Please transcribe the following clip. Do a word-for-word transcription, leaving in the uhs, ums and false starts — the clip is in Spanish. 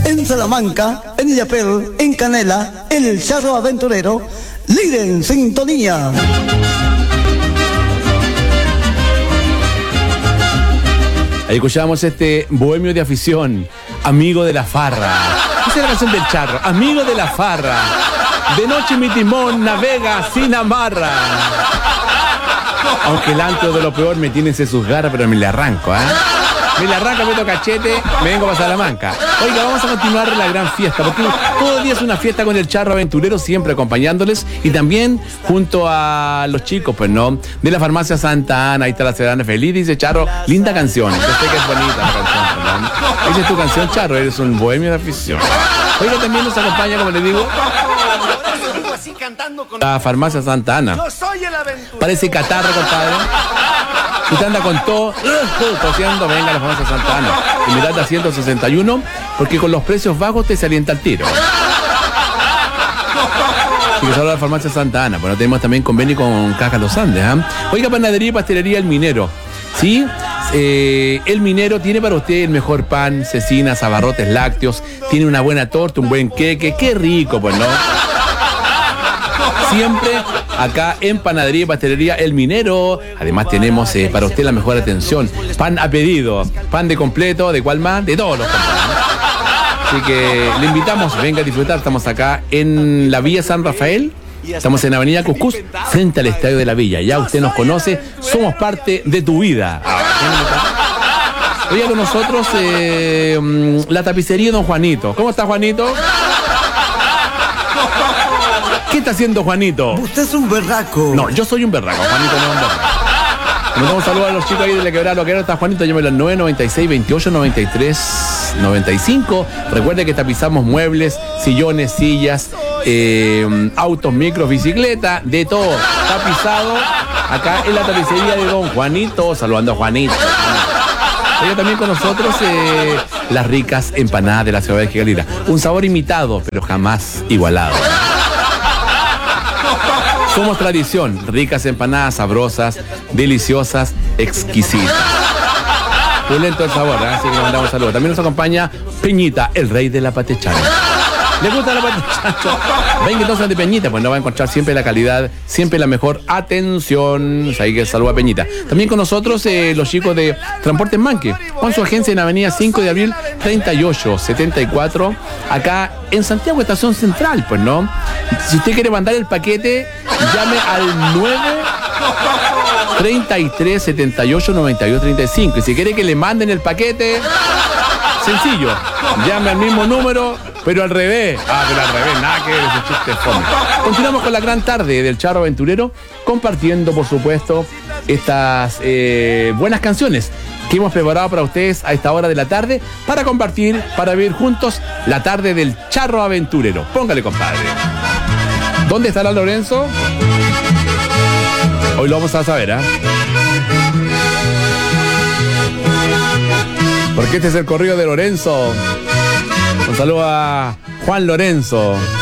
en Salamanca, en Illapel, en Canela, el Charro Aventurero, líder en sintonía. Ahí escuchamos este bohemio de afición, amigo de la farra. Esa es la canción del Charro, amigo de la farra. De noche mi timón navega sin amarra. Aunque el antro de lo peor me tiene en sus garras, pero me le arranco, ¿eh? Me le arranco, meto cachete, me vengo para Salamanca. Oiga, vamos a continuar la gran fiesta, porque todo el día es una fiesta con el Charro Aventurero, siempre acompañándoles, y también junto a los chicos, pues, ¿no? De la farmacia Santa Ana, ahí está la Sedana Feliz, dice Charro, linda canción. Yo sé que es bonita la canción, perdón. Esa es tu canción, Charro, eres un bohemio de afición. Oiga, también nos acompaña, como les digo, la farmacia Santa Ana. Parece catarro, compadre. Si usted anda con todo, tosiendo, venga a la farmacia Santa Ana. Y mirad a ciento sesenta y uno, porque con los precios bajos te se alienta el tiro. Así que saludos a la farmacia Santa Ana. Bueno, tenemos también convenio con Caja Los Andes, ¿eh? Oiga, panadería y pastelería El Minero. ¿Sí? Eh, el Minero tiene para usted el mejor pan, cecinas, abarrotes lácteos, tiene una buena torta, un buen queque. Qué rico, pues, ¿no? Siempre acá en Panadería y Pastelería El Minero. Además tenemos eh, para usted la mejor atención. Pan a pedido, pan de completo, ¿de cuál más? De todos los compañeros. Así que le invitamos, venga a disfrutar. Estamos acá en la Villa San Rafael. Estamos en Avenida Cuscús, frente al Estadio de la Villa. Ya usted nos conoce, somos parte de tu vida. Oiga, con nosotros eh, la tapicería Don Juanito. ¿Cómo está, Juanito? ¿Qué está haciendo Juanito? Usted es un berraco. No, yo soy un berraco, Juanito no es un berraco. Nos damos un saludo a los chicos ahí de la Quebrada Loquero. Está Juanito, llámelo al nueve noventa y seis, veintiocho, noventa y tres, noventa y cinco. Recuerde que tapizamos muebles, sillones, sillas, eh, autos, micros, bicicleta, de todo. Tapizado acá en la tapicería de Don Juanito. Saludando a Juanito. Oye, también con nosotros eh, las ricas empanadas de la ciudad de Jigalira. Un sabor imitado, pero jamás igualado. Somos tradición, ricas empanadas, sabrosas, deliciosas, exquisitas. Pulento el sabor, ¿eh? Así que le mandamos saludos. También nos acompaña Peñita, el rey de la patechana. ¿Le gusta la patechana? Venga entonces de Peñita, pues no va a encontrar siempre la calidad, siempre la mejor atención. Ahí que saluda a Peñita. También con nosotros eh, los chicos de Transportes Manque, con su agencia en Avenida cinco de abril, treinta y ocho setenta y cuatro, acá en Santiago, Estación Central, pues, ¿no? Si usted quiere mandar el paquete, llame al nueve treinta y tres, setenta y ocho, noventa y dos, treinta y cinco. Y si quiere que le manden el paquete, sencillo, llame al mismo número, pero al revés. Ah, pero al revés, nada que ver, ese chiste fome. Continuamos con la gran tarde del Charro Aventurero, compartiendo, por supuesto, estas eh, buenas canciones que hemos preparado para ustedes a esta hora de la tarde, para compartir, para vivir juntos la tarde del Charro Aventurero. Póngale, compadre. ¿Dónde estará Lorenzo? Hoy lo vamos a saber, ¿ah? ¿eh? Porque este es el corrido de Lorenzo. Un saludo a Juan Lorenzo.